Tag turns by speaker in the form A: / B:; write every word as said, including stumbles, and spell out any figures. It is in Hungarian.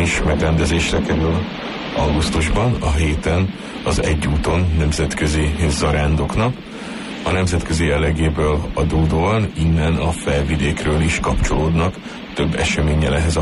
A: is megrendezésre kerül augusztusban, a héten az Egyúton nemzetközi zarándoknap. A nemzetközi jellegéből adódóan innen a felvidékről is kapcsolódnak több eseménye ehhez a